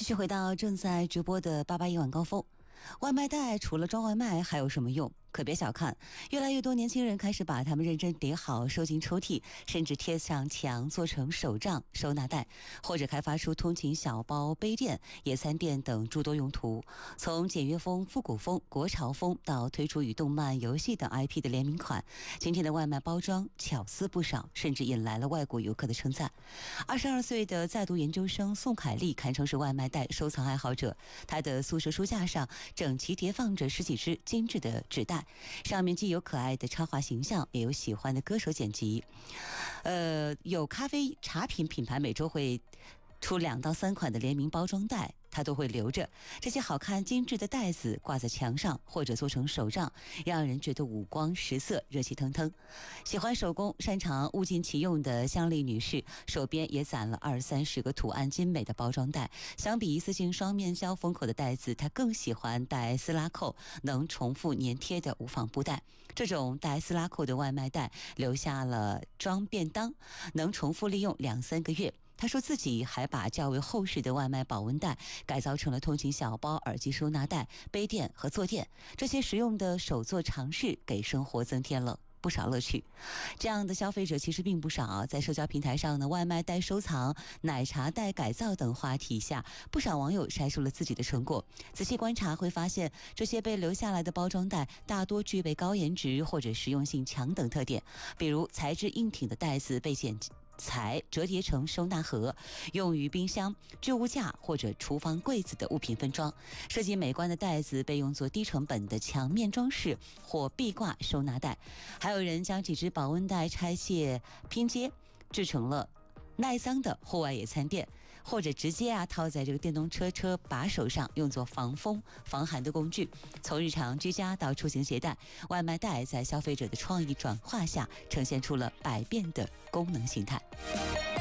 续回到正在直播的88晚高峰，外卖袋除了装外卖还有什么用？可别小看，越来越多年轻人开始把它们认真叠好，收进抽屉，甚至贴上墙，做成手账、收纳袋，或者开发出通勤小包、杯垫、野餐垫等诸多用途。从简约风、复古风、国潮风到推出与动漫、游戏等 IP 的联名款，今天的外卖包装巧思不少，甚至引来了外国游客的称赞。22岁的在读研究生宋凯丽堪称是外卖袋收藏爱好者，她的宿舍书架上整齐叠放着10几只精致的纸袋，上面既有可爱的插画形象，也有喜欢的歌手剪辑。有咖啡茶品品牌每周会出2到3款的联名包装袋，它都会留着。这些好看精致的袋子挂在墙上，或者做成手账，让人觉得五光十色、热气腾腾。喜欢手工、擅长物尽其用的香丽女士，手边也攒了20-30个图案精美的包装袋。相比一次性双面胶封口的袋子，她更喜欢带撕拉扣、能重复粘贴的无纺布袋。这种带撕拉扣的外卖袋留下了装便当，能重复利用2-3个月。他说自己还把较为厚实的外卖保温袋改造成了通勤小包、耳机收纳袋、杯垫和坐垫，这些实用的手作尝试给生活增添了不少乐趣。这样的消费者其实并不少，在社交平台上呢，外卖袋收藏、奶茶袋改造等话题下，不少网友晒出了自己的成果。仔细观察会发现，这些被留下来的包装袋大多具备高颜值或者实用性强等特点，比如材质硬挺的袋子被剪裁折叠成收纳盒，用于冰箱、置物架或者厨房柜子的物品分装。设计美观的袋子被用作低成本的墙面装饰或壁挂收纳袋。还有人将几只保温袋拆卸拼接，制成了耐脏的户外野餐垫，或者直接套在这个电动车把手上，用作防风防寒的工具。从日常居家到出行携带，外卖袋在消费者的创意转化下，呈现出了百变的功能形态。